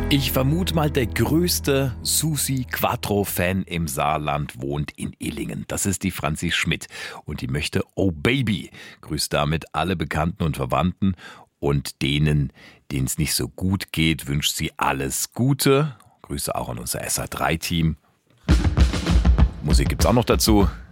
Ich vermute mal, der größte Susi Quattro-Fan im Saarland wohnt in Illingen. Das ist die Franzi Schmidt und die möchte Oh Baby. Grüßt damit alle Bekannten und Verwandten und denen, denen es nicht so gut geht, wünscht sie alles Gute. Grüße auch an unser SA3-Team. Musik gibt's auch noch dazu.